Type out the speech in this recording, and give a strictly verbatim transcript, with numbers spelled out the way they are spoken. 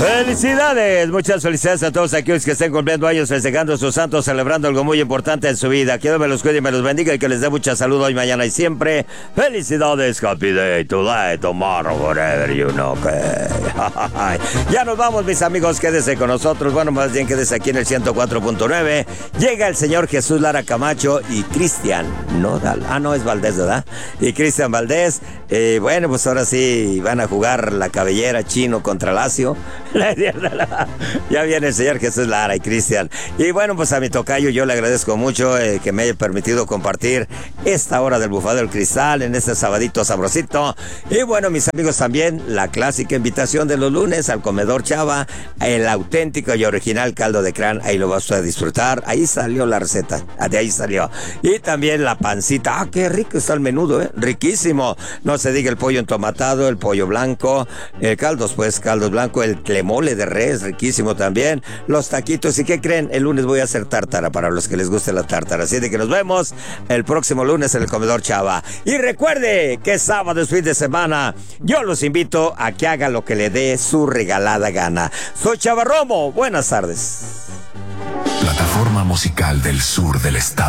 Felicidades, muchas felicidades a todos aquellos que estén cumpliendo años, festejando a sus santos, celebrando algo muy importante en su vida. Que Dios me los cuide y me los bendiga y que les dé mucha salud hoy, mañana y siempre. Felicidades, happy day, today, tomorrow, whatever you know. Okay. Ya nos vamos, mis amigos, quédese con nosotros. Bueno, más bien quédese aquí en el ciento cuatro punto nueve. Llega el señor Jesús Lara Camacho y Cristian Nodal. Ah, no, es Valdés, ¿verdad? Y Cristian Valdés. Eh, bueno, pues ahora sí van a jugar la cabellera Chino contra Lazio. Ya viene el señor Jesús Lara y Cristian. Y bueno, pues a mi tocayo yo le agradezco mucho eh, que me haya permitido compartir esta hora del Bufado del Cristal en este sabadito sabrosito. Y bueno, mis amigos, también la clásica invitación de los lunes al Comedor Chava, el auténtico y original caldo de crán. Ahí lo vas a disfrutar. Ahí salió la receta, de ahí salió. Y también la pancita. Ah, qué rico está el menudo, ¿eh? Riquísimo. No se diga el pollo entomatado, el pollo blanco, el caldos, pues, caldos blanco, el mole de res, riquísimo también, los taquitos. ¿Y qué creen? El lunes voy a hacer tártara para los que les guste la tártara, así de que nos vemos el próximo lunes en el Comedor Chava. Y recuerde que sábado es fin de semana. Yo los invito a que haga lo que le dé su regalada gana. Soy Chava Romo, buenas tardes. Plataforma musical del sur del estado.